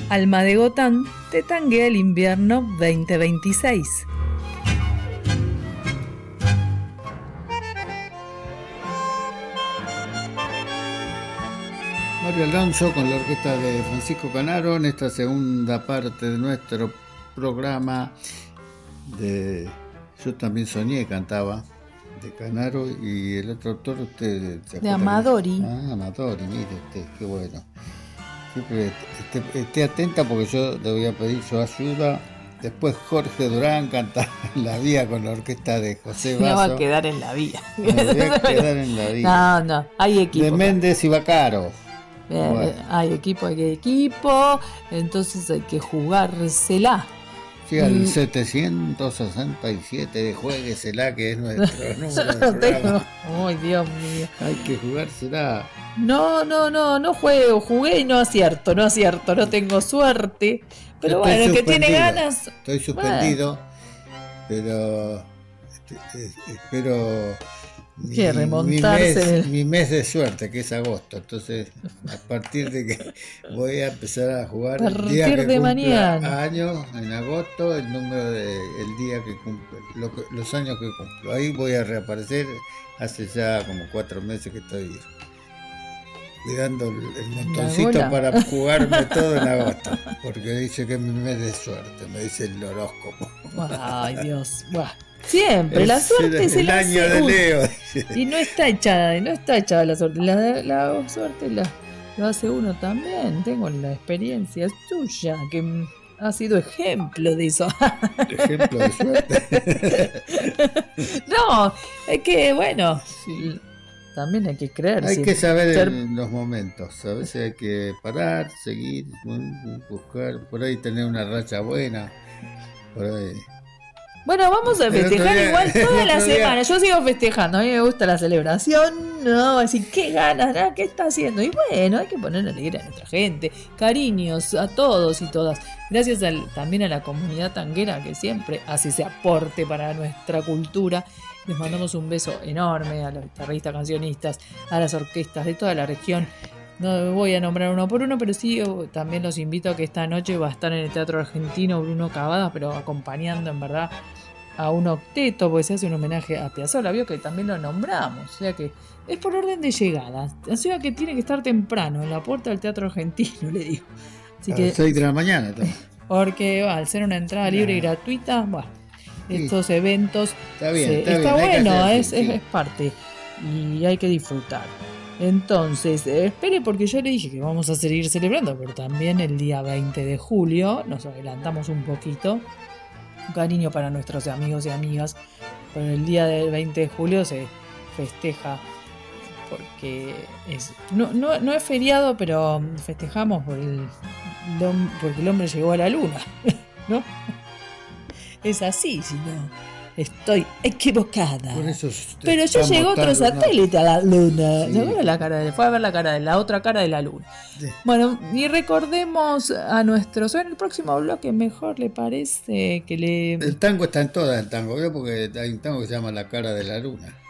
Alma de Gotán te tanguea el invierno 2026. Mario Alonso con la orquesta de Francisco Canaro en esta segunda parte de nuestro programa de Yo también soñé, cantaba de Canaro, y el otro autor, usted se De acuerda Amadori. Amadori, mire usted, qué bueno. Siempre esté atenta porque yo le voy a pedir su ayuda. Después Jorge Durán canta La Vía con la orquesta de José Basso. No va a quedar en la vía. No, voy a quedar en la vía. No, hay equipo. De Méndez y Bacaro. Bueno. Hay equipo, entonces hay que jugársela. Sí, al 767 de Jueguesela, que es nuestro número de programa. Ay, Dios mío. Hay que jugársela. No juego, jugué y no acierto, no tengo suerte. Pero bueno, el que tiene ganas. Estoy suspendido, pero espero mi mes de suerte, que es agosto. Entonces, a partir de que voy a empezar a jugar el día que de mañana, años, en agosto, el número de el día que cumplo, los años que cumplo. Ahí voy a reaparecer. Hace ya como 4 meses que estoy cuidando el montoncito para jugarme todo en agosto, porque dice que es mi mes de suerte, me dice el horóscopo. Ay, Dios. Siempre, la suerte es el año de Leo. Y no está echada la suerte. La suerte lo hace uno también. Tengo la experiencia tuya, que ha sido ejemplo de eso. Ejemplo de suerte. No, es que bueno, sí. También hay que creer. Hay que saber en los momentos. A veces hay que parar, seguir, buscar, por ahí tener una racha buena, por ahí. Bueno, vamos a festejar igual toda la semana. Yo sigo festejando, a mí me gusta la celebración. No, así, qué ganas, ¿no? ¿Qué está haciendo? Y bueno, hay que poner alegría a nuestra gente. Cariños a todos y todas. Gracias también a la comunidad tanguera que siempre hace ese aporte para nuestra cultura. Les mandamos un beso enorme a los guitarristas, cancionistas, a las orquestas de toda la región. No voy a nombrar uno por uno, pero sí también los invito a que esta noche va a estar en el Teatro Argentino Bruno Cavada, pero acompañando en verdad a un octeto, porque se hace un homenaje a Piazzolla, vio que también lo nombramos, o sea que es por orden de llegada, o sea que tiene que estar temprano en la puerta del Teatro Argentino, le digo. Así a las 6 de la mañana también. Porque al ser una entrada libre y gratuita, bueno, estos eventos está bueno, es parte y hay que disfrutar. Entonces, espere, porque yo le dije que vamos a seguir celebrando, pero también el día 20 de julio, nos adelantamos un poquito, un cariño para nuestros amigos y amigas, pero el día del 20 de julio se festeja porque no es feriado, pero festejamos porque el hombre llegó a la luna, ¿no? Es así, si no estoy equivocada. Pero yo llegó otro satélite a la luna. Sí. Fue a ver la otra cara de la luna. Sí. Bueno, y recordemos a nuestros. En el próximo bloque, mejor le parece que le. El tango está en todas, el tango, ¿vio? Porque hay un tango que se llama La cara de la luna.